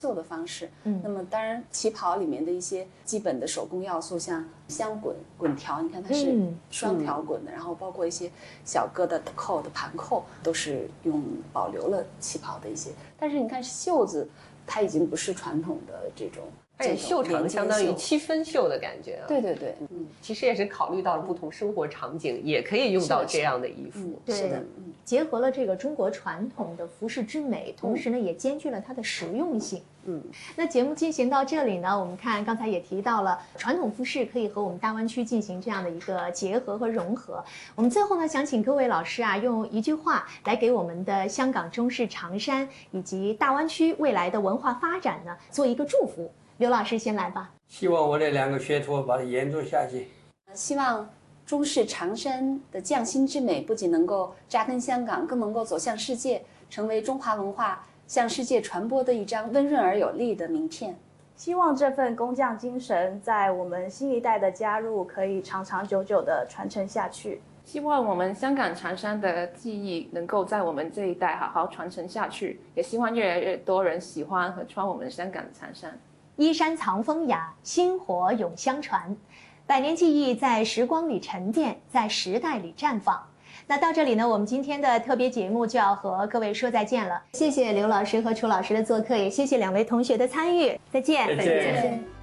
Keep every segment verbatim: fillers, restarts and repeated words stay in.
绣的方式。嗯，那么当然旗袍里面的一些基本的手工要素，像香滚、滚条，你看它是双条滚的，嗯、然后包括一些小个的扣的盘扣，都是用保留了旗袍的一些。但是你看袖子，它已经不是传统的这种。 而且袖长相当于七分袖的感觉啊， 对对对，嗯， 其实也是考虑到了不同生活场景，也可以用到这样的衣服。 嗯、对的，嗯，结合了这个中国传统的服饰之美，同时呢，也兼具了它的实用性。嗯，那节目进行到这里呢，我们看刚才也提到了传统服饰可以和我们大湾区进行这样的一个结合和融合。我们最后呢，想请各位老师啊，用一句话来给我们的香港中式长衫以及大湾区未来的文化发展呢，做一个祝福。刘老师先来吧。 希望我的两个学徒把它延续下去。 希望中式长衫的匠心之美不仅能够扎根香港，更能够走向世界，成为中华文化向世界传播的一张温润而有力的名片。 希望这份工匠精神在我们新一代的加入可以长长久久的传承下去。 希望我们香港长衫的技艺能够在我们这一代好好传承下去，也希望越来越多人喜欢和穿我们香港的长衫。 衣衫藏风雅，薪火永相传，百年技艺在时光里沉淀，在时代里绽放。那到这里呢，我们今天的特别节目就要和各位说再见了。谢谢刘老师和楚老师的做客，也谢谢两位同学的参与。再见， 再见。 再见。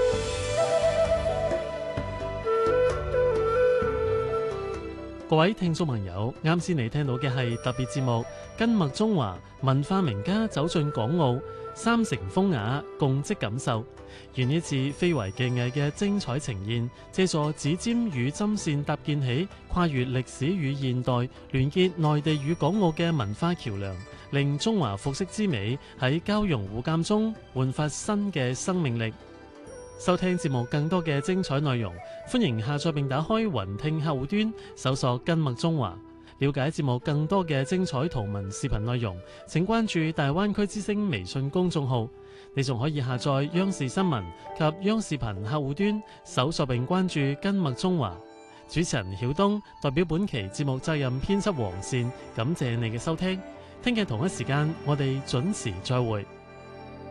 各位聽眾朋友，啱先你聽到嘅係特別節目《跟麥中華文化名家走進港澳，三城風雅共積感受》。願呢次非遺技藝嘅精彩呈現，借助指尖與針線搭建起跨越歷史與現代、聯結內地與港澳嘅文化橋梁，令中華服飾之美喺交融互鑑中煥發新嘅生命力。收聽節目更多嘅精彩內容，歡迎下載並打開雲聽客戶端，搜索跟麥中華。了解節目更多嘅精彩圖文視頻內容，請關注大灣區之聲微信公眾號。你仲可以下載央視新聞及央視頻客戶端，搜索並關注跟麥中華。主持人曉東代表本期節目責任編輯黃善，感謝你嘅收聽。聽日同一時間，我哋準時再會。